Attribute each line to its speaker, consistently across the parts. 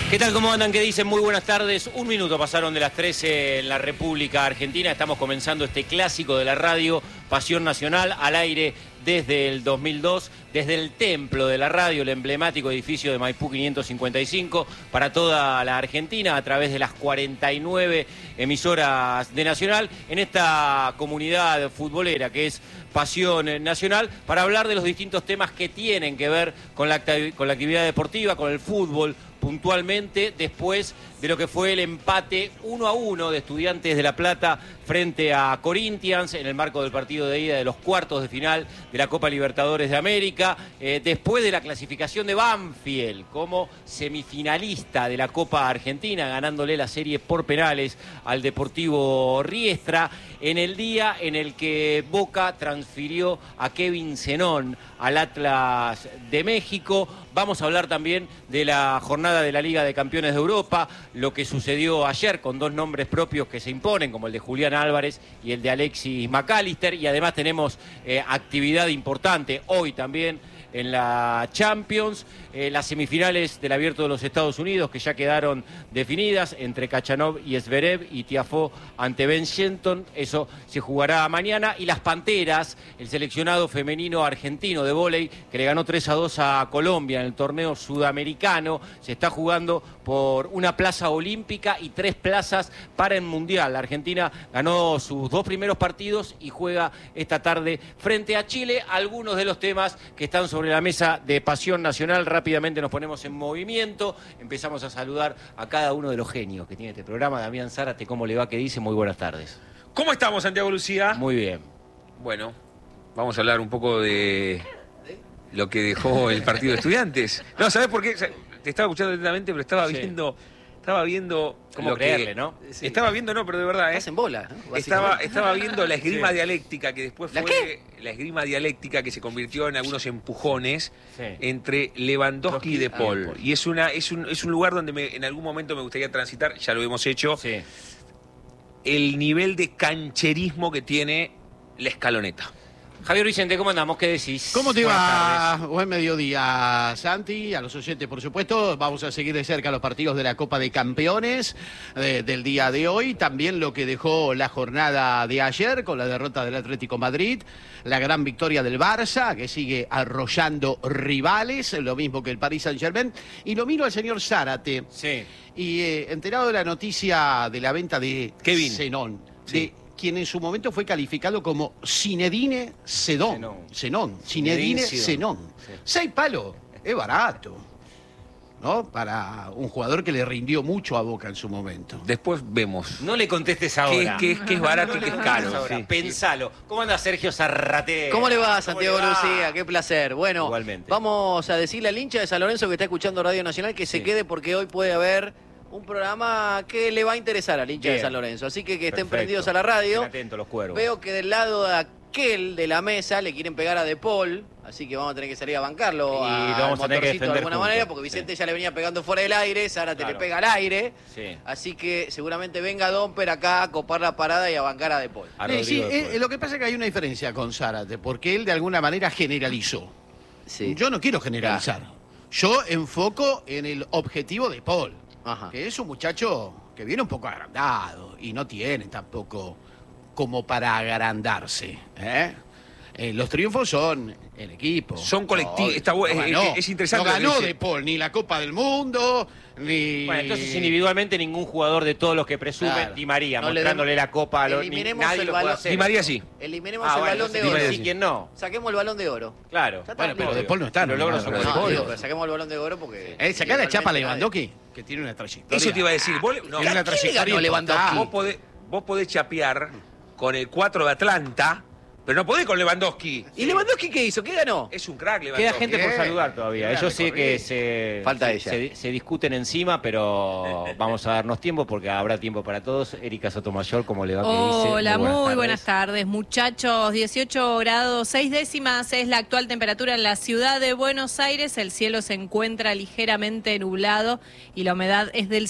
Speaker 1: ¿Qué tal? ¿Cómo andan? ¿Qué dicen? Muy buenas tardes. Un minuto pasaron de las 13 en la República Argentina. Estamos comenzando este clásico de la radio, Pasión Nacional, al aire desde el 2002, desde el templo de la radio, el emblemático edificio de Maipú 555, para toda la Argentina, a través de las 49 emisoras de Nacional, en esta comunidad futbolera que es Pasión Nacional, para hablar de los distintos temas que tienen que ver con la actividad deportiva, con el fútbol, puntualmente después de lo que fue el empate 1-1 de Estudiantes de La Plata frente a Corinthians en el marco del partido de ida de los cuartos de final de la Copa Libertadores de América, después de la clasificación de Banfield como semifinalista de la Copa Argentina, ganándole la serie por penales al Deportivo Riestra, en el día en el que Boca transfirió a Kevin Zenón al Atlas de México. Vamos a hablar también de la jornada de la Liga de Campeones de Europa, lo que sucedió ayer con dos nombres propios que se imponen, como el de Julián Álvarez y el de Alexis McAllister, y además tenemos actividad importante hoy también en la Champions, las semifinales del Abierto de los Estados Unidos que ya quedaron definidas entre Khachanov y Zverev y Tiafoe ante Ben Shelton, eso se jugará mañana, y las Panteras, el seleccionado femenino argentino de vóley que le ganó 3-2 a Colombia en el torneo sudamericano, se está jugando por una plaza olímpica y 3 plazas para el Mundial. La Argentina ganó sus 2 primeros partidos y juega esta tarde frente a Chile. Algunos de los temas que están sobre la mesa de Pasión Nacional, rápidamente nos ponemos en movimiento, empezamos a saludar a cada uno de los genios que tiene este programa. Damián Zárate, ¿cómo le va? ¿Qué dice? Muy buenas tardes.
Speaker 2: ¿Cómo estamos, Santiago Lucía?
Speaker 1: Muy bien.
Speaker 2: Bueno, vamos a hablar un poco de lo que dejó el partido de Estudiantes. No, ¿sabés por qué? Te estaba escuchando atentamente, pero estaba viendo
Speaker 1: ¿Cómo creerle, no?
Speaker 2: Sí. Estaba viendo, no, pero de verdad,
Speaker 3: Estás en bola, ¿no?
Speaker 2: Estaba viendo la esgrima dialéctica, que después
Speaker 3: ¿La
Speaker 2: fue
Speaker 3: qué?
Speaker 2: la esgrima dialéctica que se convirtió en algunos empujones
Speaker 1: Sí.
Speaker 2: entre Lewandowski y De Paul.
Speaker 1: De Paul.
Speaker 2: Y es un lugar donde en algún momento me gustaría transitar, ya lo hemos hecho,
Speaker 1: Sí.
Speaker 2: el nivel de cancherismo que tiene la escaloneta.
Speaker 1: Javier Vicente, ¿cómo andamos? ¿Qué decís?
Speaker 4: ¿Cómo te
Speaker 1: Buenas
Speaker 4: va?
Speaker 1: tardes.
Speaker 4: Buen mediodía, Santi, a los oyentes, por supuesto. Vamos a seguir de cerca los partidos de la Copa de Campeones del día de hoy. También lo que dejó la jornada de ayer con la derrota del Atlético Madrid, la gran victoria del Barça, que sigue arrollando rivales, lo mismo que el Paris Saint-Germain. Y lo miro al señor Zárate.
Speaker 1: Sí.
Speaker 4: Y enterado de la noticia de la venta de
Speaker 2: Kevin.
Speaker 4: Zenón,
Speaker 2: Sí.
Speaker 4: de quien en su momento fue calificado como Zinedine Zidane. Zinedine Zidane.
Speaker 1: Sí.
Speaker 4: 6 palos, es barato, ¿no? Para un jugador que le rindió mucho a Boca en su momento.
Speaker 2: Después vemos.
Speaker 1: No le contestes ahora.
Speaker 2: Que es barato y que es caro.
Speaker 1: Ahora,
Speaker 2: Sí.
Speaker 1: Pensalo. ¿Cómo anda Sergio Zarrate?
Speaker 3: ¿Cómo le va,
Speaker 1: ¿Cómo
Speaker 3: Santiago
Speaker 1: le va?
Speaker 3: Lucía? Qué placer. Bueno,
Speaker 1: Igualmente.
Speaker 3: vamos a decirle al hincha de San Lorenzo que está escuchando Radio Nacional que se
Speaker 1: Sí.
Speaker 3: quede porque hoy puede haber un programa que le va a interesar al hincha
Speaker 1: Bien.
Speaker 3: de San Lorenzo. Así que estén
Speaker 1: Perfecto.
Speaker 3: prendidos a la radio.
Speaker 1: Estén atentos los cuervos.
Speaker 3: Veo que del lado de aquel de la mesa le quieren pegar a De Paul, así que vamos a tener que salir a bancarlo.
Speaker 1: Y lo vamos a tener que
Speaker 3: motorcito
Speaker 1: defender
Speaker 3: de alguna
Speaker 1: juntos.
Speaker 3: manera, porque Vicente ya le venía pegando fuera del aire, Zárate
Speaker 1: Claro.
Speaker 3: le pega al aire.
Speaker 1: Sí.
Speaker 3: Así que seguramente venga Domper acá a copar la parada y a bancar a De Paul.
Speaker 1: A
Speaker 4: Sí,
Speaker 1: Rodrigo de Paul.
Speaker 4: lo que pasa es que hay una diferencia con Zárate, porque él de alguna manera generalizó.
Speaker 3: Sí.
Speaker 4: Yo no quiero generalizar. Yo enfoco en el objetivo de Paul,
Speaker 3: Ajá.
Speaker 4: que es un muchacho que viene un poco agrandado y no tiene tampoco como para agrandarse, ¿eh? Los triunfos son el equipo.
Speaker 2: Son colectivos.
Speaker 4: No,
Speaker 2: Está
Speaker 4: no ganó.
Speaker 2: es interesante
Speaker 4: No
Speaker 2: lo que
Speaker 4: ganó
Speaker 2: dice.
Speaker 4: De Paul ni la Copa del Mundo, ni...
Speaker 1: Bueno, entonces individualmente ningún jugador de todos los que presumen,
Speaker 4: Claro.
Speaker 1: Di María,
Speaker 3: No le
Speaker 1: mostrándole
Speaker 3: demos-
Speaker 1: la copa a los
Speaker 3: eliminemos
Speaker 1: nadie
Speaker 3: el
Speaker 1: lo puede
Speaker 3: balón.
Speaker 1: hacer.
Speaker 2: Di María sí.
Speaker 3: Eliminemos
Speaker 1: Ah,
Speaker 3: el
Speaker 1: bueno,
Speaker 3: balón de
Speaker 1: entonces,
Speaker 3: oro.
Speaker 1: Di María sí. ¿Quién no?
Speaker 3: Saquemos el balón de oro.
Speaker 1: Claro.
Speaker 3: Ya está,
Speaker 4: Bueno, pero
Speaker 3: listo.
Speaker 4: De Paul no está.
Speaker 1: Los logros son
Speaker 4: no,
Speaker 1: como
Speaker 4: no,
Speaker 1: el
Speaker 3: Digo,
Speaker 1: pollo.
Speaker 3: pero saquemos el balón de oro porque...
Speaker 4: Sacá la chapa a
Speaker 3: igualmente
Speaker 4: Lewandowski, que tiene una trayectoria.
Speaker 2: Eso te iba a decir. Vos, no,
Speaker 4: Tiene una
Speaker 3: ¿Quién le
Speaker 4: trayectoria
Speaker 3: ganó Lewandowski?
Speaker 4: importante.
Speaker 2: vos podés chapear con el 4 de Atlanta, pero no podés con Lewandowski.
Speaker 3: ¿Y Lewandowski qué hizo? ¿Qué ganó?
Speaker 2: Es un crack,
Speaker 1: Queda
Speaker 2: Lewandowski.
Speaker 1: gente por
Speaker 4: Bien.
Speaker 1: saludar todavía.
Speaker 4: Bien,
Speaker 1: Yo sé que
Speaker 4: recorrido.
Speaker 3: Falta
Speaker 1: se discuten encima, pero vamos a darnos tiempo porque habrá tiempo para todos. Erika Sotomayor, ¿cómo le va? ¿Qué dice?
Speaker 5: Hola, muy buenas tardes, muchachos. 18 grados 6 décimas es la actual temperatura en la ciudad de Buenos Aires. El cielo se encuentra ligeramente nublado y la humedad es del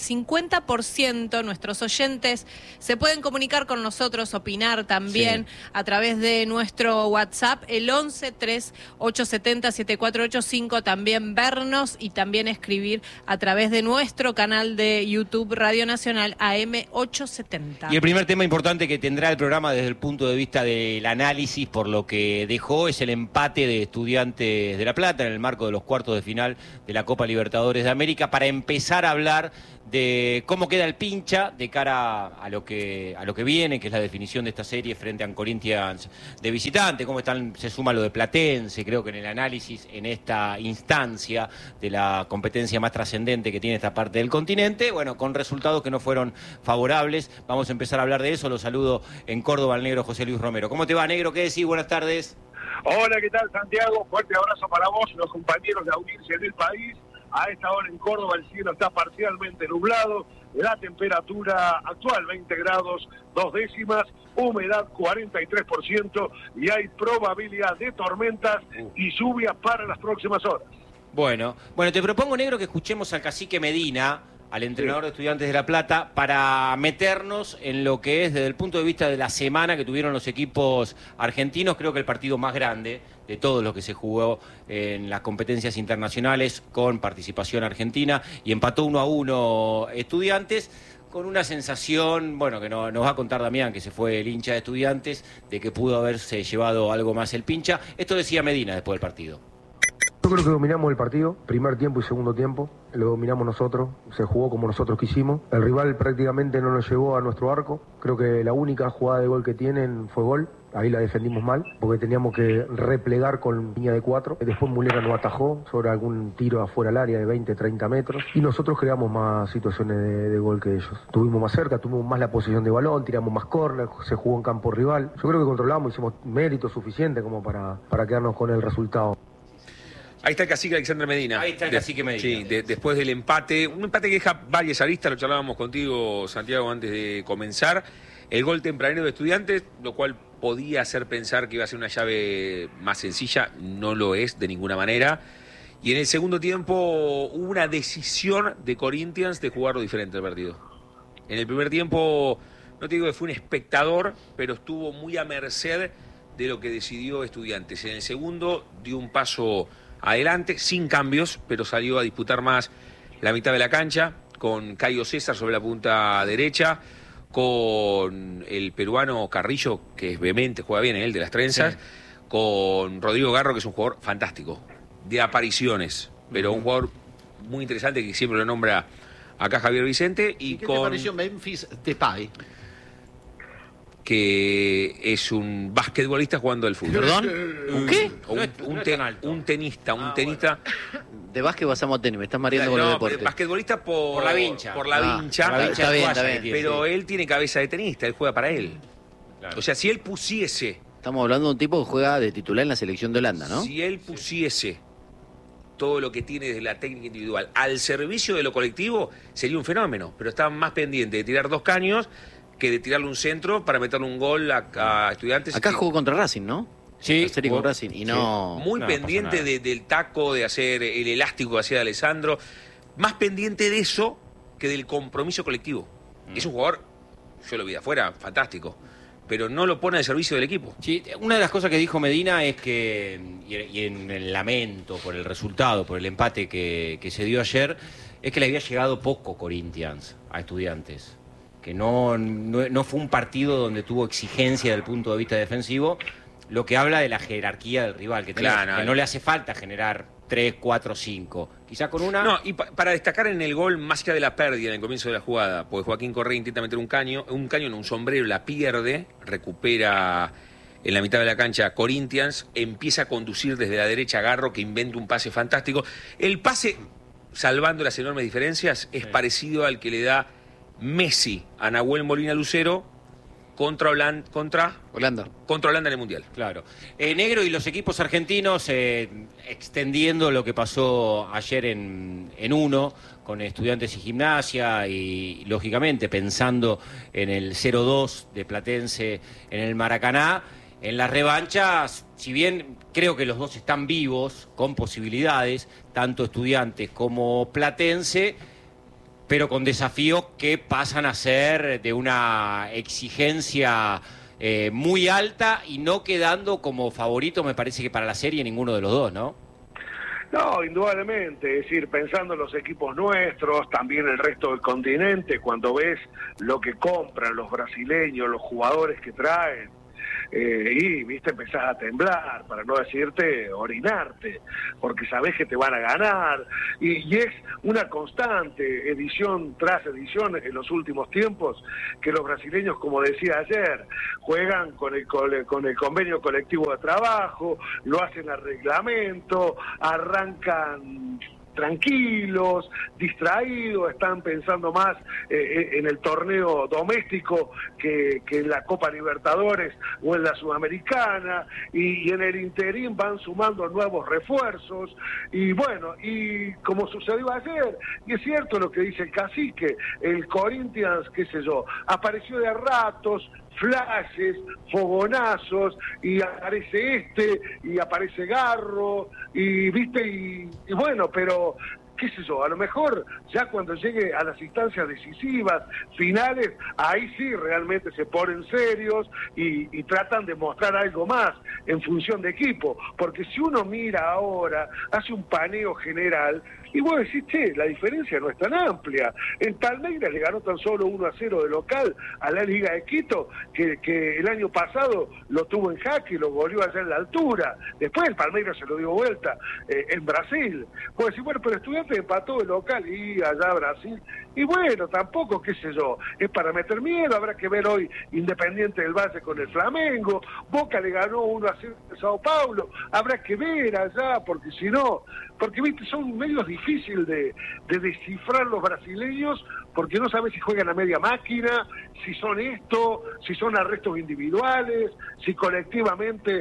Speaker 5: 50%. Nuestros oyentes se pueden comunicar con nosotros, opinar también a través de nuestro WhatsApp, el 11-3870-7485, también vernos y también escribir a través de nuestro canal de YouTube Radio Nacional AM870.
Speaker 1: Y el primer tema importante que tendrá el programa desde el punto de vista del análisis por lo que dejó es el empate de Estudiantes de La Plata en el marco de los cuartos de final de la Copa Libertadores de América, para empezar a hablar de cómo queda el pincha de cara a lo que viene, que es la definición de esta serie frente a Corinthians de visitante, cómo se suma lo de Platense, creo que en el análisis en esta instancia de la competencia más trascendente que tiene esta parte del continente, bueno, con resultados que no fueron favorables. Vamos a empezar a hablar de eso. Lo saludo en Córdoba al negro José Luis Romero. ¿Cómo te va, negro? ¿Qué decís? Buenas tardes.
Speaker 6: Hola, ¿qué tal, Santiago? Fuerte abrazo para vos, los compañeros de audiencia del país. A esta hora en Córdoba el cielo está parcialmente nublado, la temperatura actual 20 grados 2 décimas, humedad 43% y hay probabilidad de tormentas y lluvias para las próximas horas.
Speaker 1: Bueno, te propongo, negro, que escuchemos al cacique Medina, al entrenador de Estudiantes de La Plata, para meternos en lo que es desde el punto de vista de la semana que tuvieron los equipos argentinos. Creo que el partido más grande de todos los que se jugó en las competencias internacionales con participación argentina, y empató 1-1 Estudiantes, con una sensación, bueno, que nos va a contar Damián, que se fue el hincha de Estudiantes, de que pudo haberse llevado algo más el pincha. Esto decía Medina después del partido.
Speaker 7: Yo creo que dominamos el partido, primer tiempo y segundo tiempo, lo dominamos nosotros, se jugó como nosotros quisimos, el rival prácticamente no nos llegó a nuestro arco, creo que la única jugada de gol que tienen fue gol, ahí la defendimos mal, porque teníamos que replegar con línea de 4, después Mulera nos atajó sobre algún tiro afuera del área de 20, 30 metros, y nosotros creamos más situaciones de gol que ellos, tuvimos más cerca, tuvimos más la posesión de balón, tiramos más córner, se jugó en campo rival, yo creo que controlamos, hicimos mérito suficiente como para quedarnos con el resultado.
Speaker 2: Ahí está el cacique Alexander Medina.
Speaker 1: Ahí está el cacique Medina.
Speaker 2: Sí, después del empate, un empate que deja varias aristas, lo charlábamos contigo, Santiago, antes de comenzar. El gol tempranero de Estudiantes, lo cual podía hacer pensar que iba a ser una llave más sencilla, no lo es de ninguna manera. Y en el segundo tiempo hubo una decisión de Corinthians de jugarlo diferente el partido. En el primer tiempo, no te digo que fue un espectador, pero estuvo muy a merced de lo que decidió Estudiantes. En el segundo dio un paso adelante, sin cambios, pero salió a disputar más la mitad de la cancha, con Caio César sobre la punta derecha, con el peruano Carrillo, que es vehemente, juega bien, el de las trenzas, sí, con Rodrigo Garro, que es un jugador fantástico, de apariciones, pero un jugador muy interesante que siempre lo nombra acá Javier Vicente.
Speaker 4: ¿Y qué te pareció Memphis Depay?
Speaker 2: Que es un basquetbolista jugando al fútbol.
Speaker 3: ¿Perdón?
Speaker 2: ¿Un
Speaker 3: qué?
Speaker 2: Un tenista.
Speaker 3: De básquet pasamos a tenis, me estás mareando con los deportes.
Speaker 2: Basquetbolista por
Speaker 1: la vincha.
Speaker 2: Por la vincha.
Speaker 3: Está bien.
Speaker 2: Pero él tiene cabeza de tenista, él juega para él. Claro. O sea, si él pusiese...
Speaker 3: Estamos hablando de un tipo que juega de titular en la selección de Holanda, ¿no?
Speaker 2: Si él pusiese todo lo que tiene desde la técnica individual al servicio de lo colectivo, sería un fenómeno. Pero está más pendiente de tirar 2 caños que de tirarle un centro para meterle un gol a Estudiantes.
Speaker 3: Acá jugó contra Racing, ¿no?
Speaker 1: Sí.
Speaker 3: La serie con Racing, y no...
Speaker 2: Muy pendiente del taco, de hacer el elástico que hacía Alessandro. Más pendiente de eso que del compromiso colectivo. Es un jugador, yo lo vi de afuera, fantástico, pero no lo pone al servicio del equipo.
Speaker 1: Sí, una de las cosas que dijo Medina es que, y en el lamento por el resultado, por el empate que se dio ayer, es que le había llegado poco Corinthians a Estudiantes. Que no fue un partido donde tuvo exigencia desde el punto de vista defensivo, lo que habla de la jerarquía del rival, que no le hace falta generar 3, 4, 5. Quizás con una...
Speaker 2: No, y para destacar en el gol, más allá de la pérdida en el comienzo de la jugada, porque Joaquín Correa intenta meter un sombrero, la pierde, recupera en la mitad de la cancha Corinthians, empieza a conducir desde la derecha Garro, que inventa un pase fantástico. El pase, salvando las enormes diferencias, es parecido al que le da Messi a Nahuel Molina Lucero contra Holanda en el Mundial.
Speaker 1: Claro. Negro, y los equipos argentinos extendiendo lo que pasó ayer en uno con Estudiantes y Gimnasia, y lógicamente pensando en el 0-2 de Platense en el Maracaná, en las revanchas, si bien creo que los dos están vivos, con posibilidades, tanto Estudiantes como Platense, pero con desafíos que pasan a ser de una exigencia muy alta y no quedando como favorito, me parece que para la serie ninguno de los dos, ¿no?
Speaker 6: No, indudablemente, es decir, pensando en los equipos nuestros, también el resto del continente, cuando ves lo que compran los brasileños, los jugadores que traen, y viste, empezás a temblar, para no decirte orinarte, porque sabés que te van a ganar, y es una constante, edición tras edición en los últimos tiempos, que los brasileños, como decía ayer, juegan con el convenio colectivo de trabajo, lo hacen a reglamento, arrancan tranquilos, distraídos, están pensando más en el torneo doméstico que en la Copa Libertadores o en la Sudamericana, y en el interín van sumando nuevos refuerzos, y bueno, y como sucedió ayer, y es cierto lo que dice el cacique, el Corinthians, qué sé yo, apareció de a ratos, flashes, fogonazos, y aparece y aparece Garro, y viste, y bueno, pero qué sé yo, a lo mejor ya cuando llegue a las instancias decisivas, finales, ahí sí realmente se ponen serios y tratan de mostrar algo más en función de equipo, porque si uno mira ahora, hace un paneo general, y vos decís, che, la diferencia no es tan amplia. El Palmeiras le ganó tan solo 1-0 de local a la Liga de Quito, que el año pasado lo tuvo en jaque y lo goleó allá en la altura. Después el Palmeiras se lo dio vuelta en Brasil. Vos decís, bueno, pero Estudiantes empató de local y allá Brasil. Y bueno, tampoco, qué sé yo, es para meter miedo. Habrá que ver hoy Independiente del Valle con el Flamengo. Boca le ganó 1-0 a Sao Paulo. Habrá que ver allá, porque si no, porque viste, son medios difíciles de descifrar los brasileños, porque no sabes si juegan a media máquina, si son esto, si son arrestos individuales, si colectivamente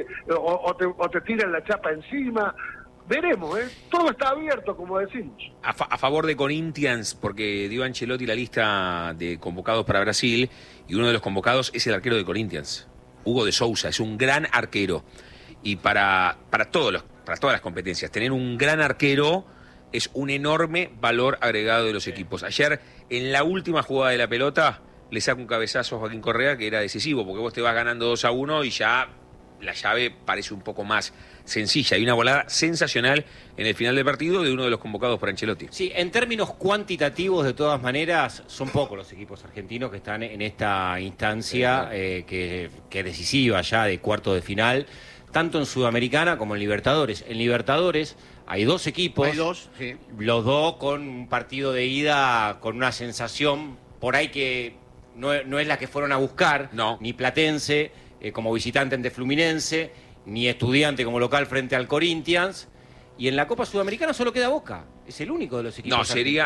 Speaker 6: o te tiran la chapa encima. Veremos, todo está abierto, como decimos.
Speaker 2: A favor de Corinthians, porque dio Ancelotti la lista de convocados para Brasil, y uno de los convocados es el arquero de Corinthians, Hugo de Sousa, es un gran arquero. Y para todas las competencias, tener un gran arquero es un enorme valor agregado de los equipos. Ayer, en la última jugada de la pelota, le saca un cabezazo a Joaquín Correa que era decisivo, porque vos te vas ganando 2-1 y ya la llave parece un poco más sencilla. Hay una volada sensacional en el final del partido de uno de los convocados por Ancelotti.
Speaker 1: Sí, en términos cuantitativos, de todas maneras, son pocos los equipos argentinos que están en esta instancia que es decisiva ya de cuartos de final, tanto en Sudamericana como en Libertadores. En Libertadores hay dos equipos,
Speaker 4: sí.
Speaker 1: Los dos con un partido de ida con una sensación por ahí que no es la que fueron a buscar,
Speaker 2: no.
Speaker 1: Ni Platense como visitante ante Fluminense, ni Estudiante como local frente al Corinthians, y en la Copa Sudamericana solo queda Boca, es el único de los equipos.
Speaker 2: No,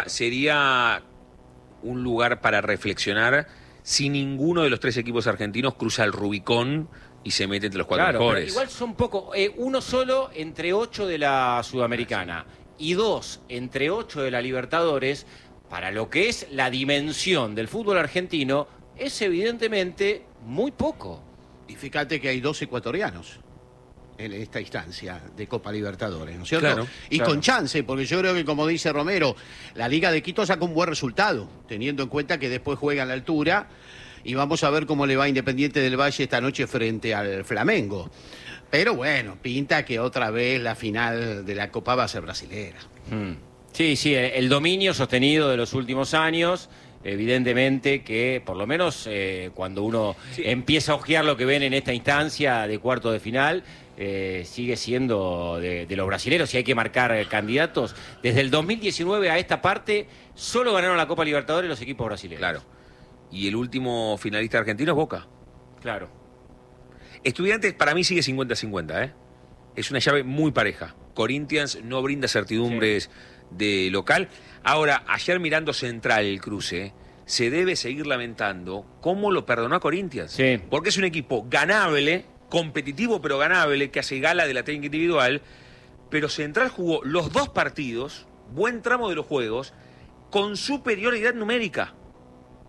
Speaker 2: sería un lugar para reflexionar si ninguno de los tres equipos argentinos cruza el Rubicón y se mete entre los cuatro mejores.
Speaker 1: Igual son pocos, uno solo entre 8 de la Sudamericana y 2 entre 8 de la Libertadores. Para lo que es la dimensión del fútbol argentino, es evidentemente muy poco.
Speaker 4: Y fíjate que hay 2 ecuatorianos en esta instancia de Copa Libertadores, ¿no es cierto?
Speaker 2: Claro,
Speaker 4: y
Speaker 2: claro.
Speaker 4: con chance, porque yo creo que, como dice Romero, la Liga de Quito saca un buen resultado, teniendo en cuenta que después juega a la altura, y vamos a ver cómo le va a Independiente del Valle esta noche frente al Flamengo. Pero bueno, pinta que otra vez la final de la Copa va a ser brasilera.
Speaker 1: Sí, el dominio sostenido de los últimos años, evidentemente que por lo menos cuando uno empieza a ojear lo que ven en esta instancia de cuarto de final, sigue siendo de los brasileros, y hay que marcar candidatos. Desde el 2019 a esta parte, solo ganaron la Copa Libertadores los equipos brasileños.
Speaker 2: Claro. Y el último finalista argentino es Boca.
Speaker 1: Claro.
Speaker 2: Estudiantes para mí sigue 50-50, Es una llave muy pareja. Corinthians no brinda certidumbres de local. Ahora, ayer mirando Central el cruce, se debe seguir lamentando cómo lo perdonó a Corinthians.
Speaker 1: Sí.
Speaker 2: Porque es un equipo ganable, competitivo pero ganable, que hace gala de la técnica individual, pero Central jugó los 2 partidos, buen tramo de los juegos, con superioridad numérica.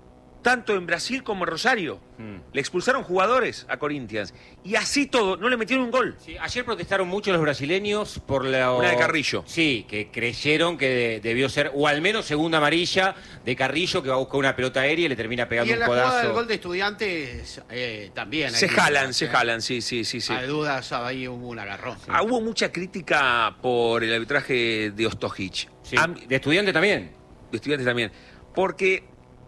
Speaker 2: tanto en Brasil como en Rosario. Le expulsaron jugadores a Corinthians. Y así todo, no le metieron un gol.
Speaker 1: Sí, ayer protestaron mucho los brasileños por la...
Speaker 2: Una de Carrillo.
Speaker 1: Sí, que creyeron que debió ser, o al menos segunda amarilla de Carrillo, que va a buscar una pelota aérea y le termina
Speaker 4: Y
Speaker 1: pegando
Speaker 4: en
Speaker 1: un
Speaker 4: la
Speaker 1: codazo.
Speaker 4: jugada del gol de Estudiantes también.
Speaker 2: Se jalan, sí.
Speaker 4: Hay dudas, ahí hubo un agarrón.
Speaker 2: Hubo mucha crítica por el arbitraje de Ostojic.
Speaker 1: Sí, de Estudiantes también.
Speaker 2: De Estudiantes también. Porque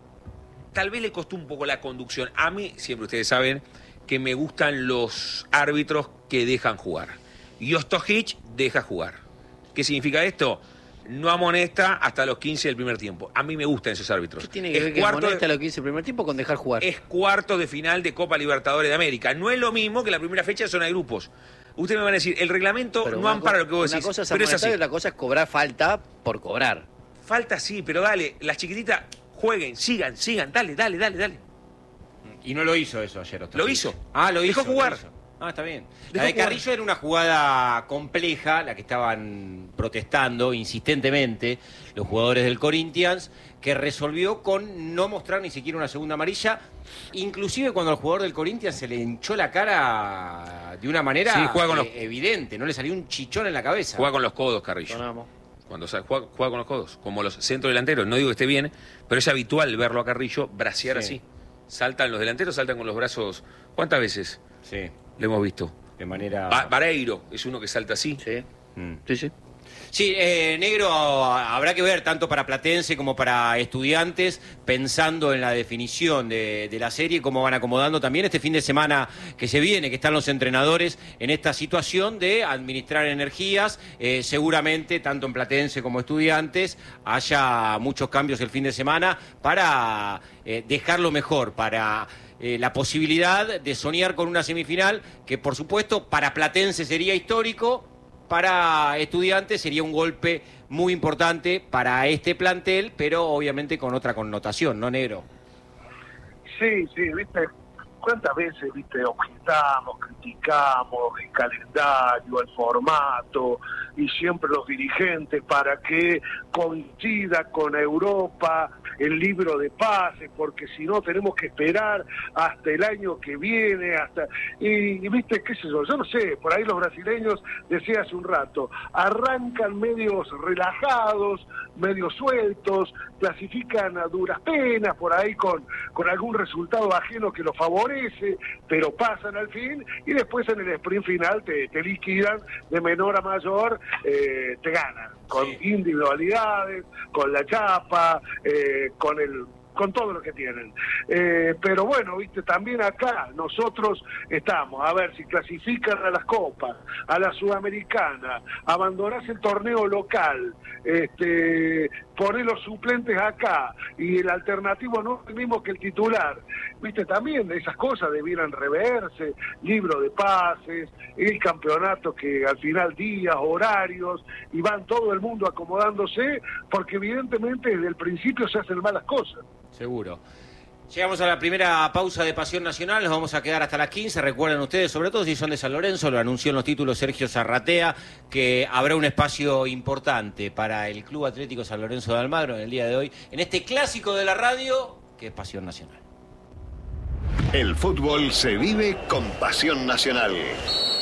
Speaker 2: tal vez le costó un poco la conducción. A mí, siempre ustedes saben, que me gustan los árbitros que dejan jugar. Y Ostojic deja jugar. ¿Qué significa esto? No amonesta hasta los 15 del primer tiempo. A mí me gustan esos árbitros.
Speaker 3: ¿Qué tiene que ver que amonesta lo que dice el primer tiempo con dejar jugar?
Speaker 2: Es cuarto de final de Copa Libertadores de América. No es lo mismo que la primera fecha de zona de grupos. Ustedes me van a decir, el reglamento no ampara lo que vos decís.
Speaker 3: Una cosa es
Speaker 2: pero es
Speaker 3: amonestar
Speaker 2: así.
Speaker 3: y otra cosa es cobrar falta por cobrar.
Speaker 2: Falta sí, pero dale, las chiquititas jueguen, sigan, dale.
Speaker 1: Y no lo hizo eso ayer. Ostojic.
Speaker 2: Lo hizo.
Speaker 1: Ah, lo
Speaker 2: Dejó
Speaker 1: hizo.
Speaker 2: jugar.
Speaker 1: Lo hizo. Ah, está bien.
Speaker 2: Dejó
Speaker 1: La de
Speaker 2: jugar.
Speaker 1: Carrillo era una jugada compleja, la que estaban protestando insistentemente los jugadores del Corinthians, que resolvió con no mostrar ni siquiera una segunda amarilla, inclusive cuando al jugador del Corinthians se le hinchó la cara de una manera
Speaker 2: Sí, juega con
Speaker 1: evidente, no le salió un chichón en la cabeza.
Speaker 2: Juega con los codos, Carrillo.
Speaker 3: Sonamos.
Speaker 2: Cuando juega con los codos, como los centrodelanteros. No digo que esté bien, pero es habitual verlo a Carrillo bracear
Speaker 1: Sí.
Speaker 2: así. Saltan los delanteros, saltan con los brazos. ¿Cuántas veces
Speaker 1: Sí,
Speaker 2: lo hemos visto?
Speaker 1: de manera...
Speaker 2: Vareiro es uno que salta así.
Speaker 3: Sí,
Speaker 1: Mm.
Speaker 3: sí.
Speaker 1: Sí, negro, habrá que ver tanto para Platense como para Estudiantes, pensando en la definición de la serie, cómo van acomodando también este fin de semana que se viene, que están los entrenadores en esta situación de administrar energías. Seguramente, tanto en Platense como Estudiantes, haya muchos cambios el fin de semana para dejarlo mejor, para... la posibilidad de soñar con una semifinal que, por supuesto, para Platense sería histórico, para Estudiantes sería un golpe muy importante para este plantel, pero obviamente con otra connotación, ¿no, negro?
Speaker 6: Sí, viste, cuántas veces, viste, objetamos, criticamos el calendario, el formato, y siempre los dirigentes para que coincida con Europa el libro de pases, porque si no tenemos que esperar hasta el año que viene, y viste, qué sé yo no sé, por ahí los brasileños, decía hace un rato, arrancan medios relajados, medios sueltos, clasifican a duras penas, por ahí con algún resultado ajeno que los favorece, pero pasan al fin, y después en el sprint final te liquidan de menor a mayor, te ganan, con individualidades, con la chapa, con todo lo que tienen. Pero bueno, viste, también acá nosotros estamos, a ver, si clasifican a las copas, a la Sudamericana, abandonás el torneo local, ponés los suplentes acá, y el alternativo no es el mismo que el titular. Viste, también esas cosas debieran reverse, libro de pases, el campeonato que al final días, horarios, y van todo el mundo acomodándose, porque evidentemente desde el principio se hacen malas cosas.
Speaker 1: Seguro. Llegamos a la primera pausa de Pasión Nacional, nos vamos a quedar hasta las 15. Recuerden ustedes, sobre todo si son de San Lorenzo, lo anunció en los títulos Sergio Zarratea, que habrá un espacio importante para el Club Atlético San Lorenzo de Almagro en el día de hoy, en este clásico de la radio, que es Pasión Nacional.
Speaker 8: El fútbol se vive con Pasión Nacional.